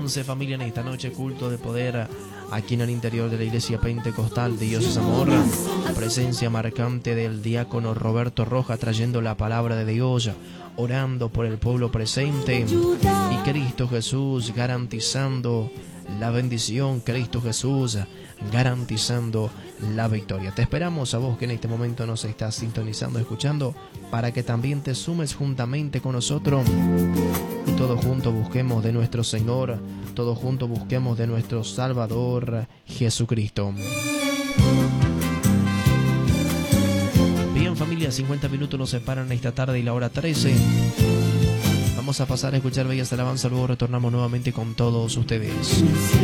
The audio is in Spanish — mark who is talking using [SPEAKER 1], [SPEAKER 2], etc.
[SPEAKER 1] Prepárense, familia, en esta noche culto de poder aquí en el interior de la iglesia pentecostal de Dios es Amor. Presencia marcante del diácono Roberto Roja trayendo la palabra de Dios, orando por el pueblo presente, y Cristo Jesús garantizando la bendición, Cristo Jesús garantizando la victoria. Te esperamos a vos que en este momento nos estás sintonizando, escuchando, para que también te sumes juntamente con nosotros y todos juntos busquemos de nuestro Señor, todos juntos busquemos de nuestro Salvador Jesucristo. Bien, familia, 50 minutos nos separan esta tarde y la hora 13. Vamos a pasar a escuchar bellas alabanzas, luego retornamos nuevamente con todos ustedes.